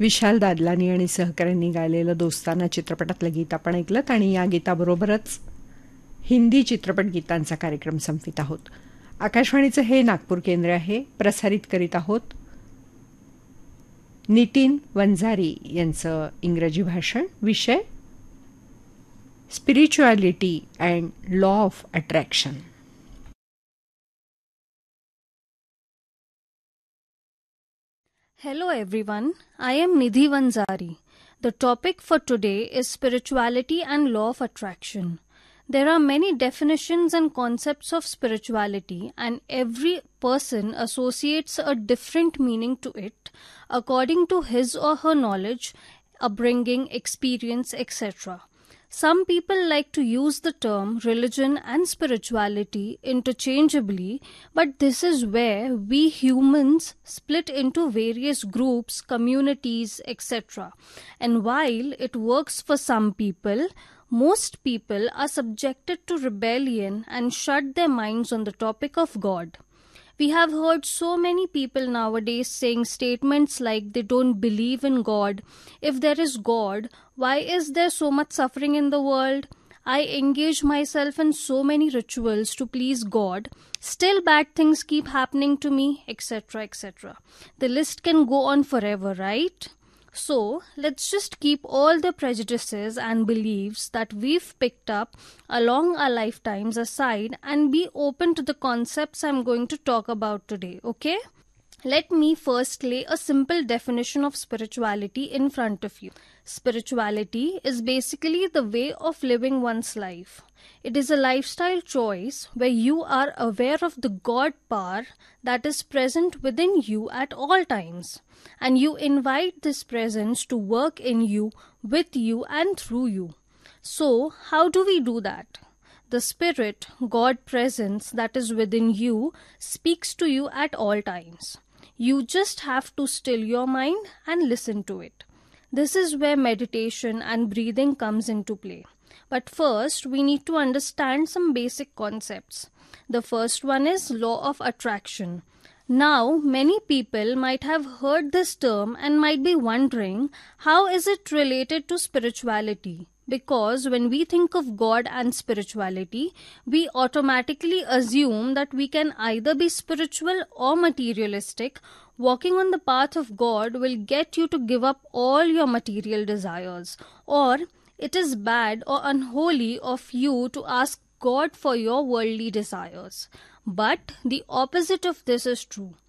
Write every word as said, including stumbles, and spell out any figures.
विशाल दादलानी आणि सहकाऱ्यांनी गायलेलं दोस्ताना चित्रपटातलं गीत आपण ऐकलं आणि या गीताबरोबरच हिंदी चित्रपट गीतांचा कार्यक्रम संपवित आहोत. आकाशवाणीचं हे नागपूर केंद्र आहे. प्रसारित करीत आहोत नितीन वंजारी यांचं इंग्रजी भाषण. विषय spirituality and law of attraction. Hello everyone, I am Nidhi Vanzari. The topic for today is spirituality and law of attraction. There are many definitions and concepts of spirituality, and every person associates a different meaning to it according to his or her knowledge, upbringing, experience, et cetera. Some people like to use the term religion and spirituality interchangeably, but this is where we humans split into various groups, communities, et cetera. And while it works for some people, most people are subjected to rebellion and shut their minds on the topic of God. We have heard so many people nowadays saying statements like they don't believe in God. If there is God, why is there so much suffering in the world? I engage myself in so many rituals to please God. Still bad things keep happening to me, et cetera, et cetera. The list can go on forever, right? So, let's just keep all the prejudices and beliefs that we've picked up along our lifetimes aside and be open to the concepts I'm going to talk about today, okay? Let me first lay a simple definition of spirituality in front of you. Spirituality is basically the way of living one's life. It is a lifestyle choice where you are aware of the God power that is present within you at all times. And you invite this presence to work in you, with you, and through you. So, how do we do that? The Spirit, God presence that is within you, speaks to you at all times. You just have to still your mind and listen to it. This is where meditation and breathing comes into play. But first, we need to understand some basic concepts. The first one is law of attraction. Now, many people might have heard this term and might be wondering, how is it related to spirituality? Because when we think of God and spirituality, we automatically assume that we can either be spiritual or materialistic. Walking on the path of God will get you to give up all your material desires, or it is bad or unholy of you to ask God for your worldly desires. But the opposite of this is true.